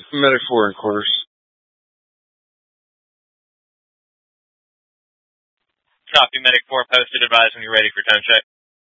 Medic 4 in quarters. Copy, Medic 4 posted. Advise when you're ready for tone check.